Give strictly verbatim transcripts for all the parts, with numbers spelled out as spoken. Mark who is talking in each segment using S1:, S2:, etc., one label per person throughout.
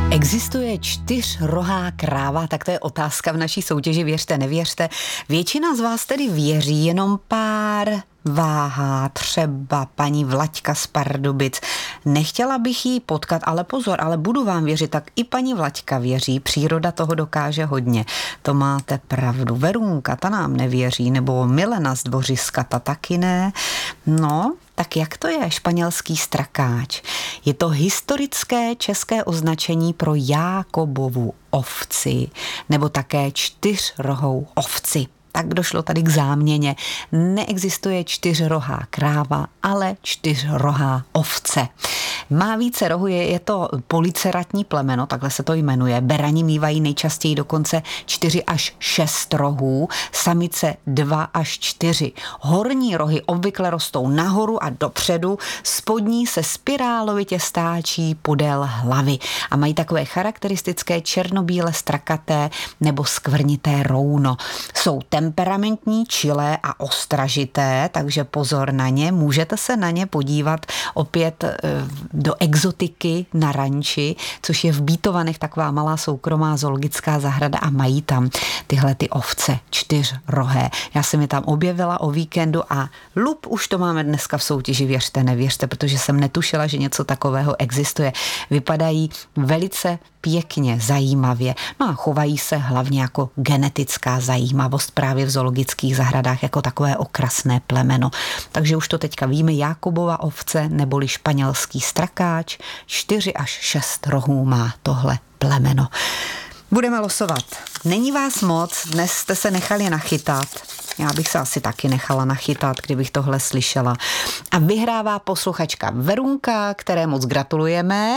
S1: Existuje čtyřrohá kráva, tak to je otázka v naší soutěži, věřte, nevěřte. Většina z vás tedy věří, jenom pár váhá, třeba paní Vlaďka z Pardubic. Nechtěla bych jí potkat, ale pozor, ale budu vám věřit, tak i paní Vlaďka věří, příroda toho dokáže hodně. To máte pravdu. Verunka, ta nám nevěří, nebo Milena z Dvořiska, ta taky ne. No, tak jak to je, španělský strakáč? Je to historické české označení pro Jákobovu ovci, nebo také čtyřrohou ovci. Tak došlo tady k záměně. Neexistuje čtyřrohá kráva, ale čtyřrohá ovce. Má více rohů, je, je to policeratní plemeno, takhle se to jmenuje. Berani mívají nejčastěji dokonce čtyři až šest rohů, samice dva až čtyři. Horní rohy obvykle rostou nahoru a dopředu, spodní se spirálovitě stáčí podél hlavy a mají takové charakteristické černobíle strakaté nebo skvrnité rouno. Jsou temperamentní, čilé a ostražité, takže pozor na ně. Můžete se na ně podívat opět do exotiky na ranči, což je v Bítovanech taková malá soukromá zoologická zahrada a mají tam tyhle ty ovce čtyřrohé. Já jsem je tam objevila o víkendu a lup už to máme dneska v soutěži, věřte, nevěřte, protože jsem netušila, že něco takového existuje. Vypadají velice pěkně, zajímavě. No a chovají se hlavně jako genetická zajímavost právě v zoologických zahradách jako takové okrasné plemeno. Takže už to teďka víme, Jákobova ovce neboli španělský strakáč, čtyři až šest rohů má tohle plemeno. Budeme losovat. Není vás moc, dnes jste se nechali nachytat. Já bych se asi taky nechala nachytat, kdybych tohle slyšela. A vyhrává posluchačka Verunka, které moc gratulujeme.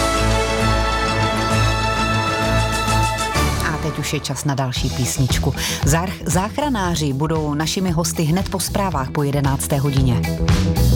S1: Teď už je čas na další písničku. Záchranáři budou našimi hosty hned po zprávách po jedenácté hodině.